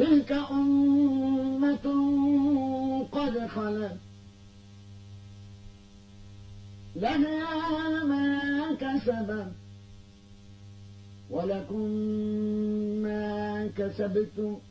تلك أمة قد خلت لها ما كسبت ولكم ما كسبتم